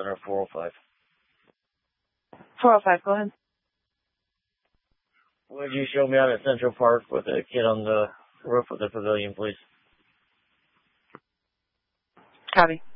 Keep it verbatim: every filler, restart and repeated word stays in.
Center four oh five. four oh five, go ahead. Would you show me out at Central Park with a kid on the roof of the pavilion, please? Copy.